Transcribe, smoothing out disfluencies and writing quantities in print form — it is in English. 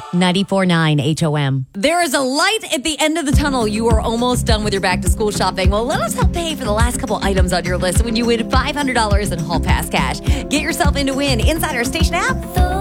94.9 HOM. There is a light at the end of the tunnel. You are almost done with your back-to-school shopping. Well, let us help pay for the last couple items on your list when you win $500 in Hall Pass cash. Get yourself in to win inside our station app.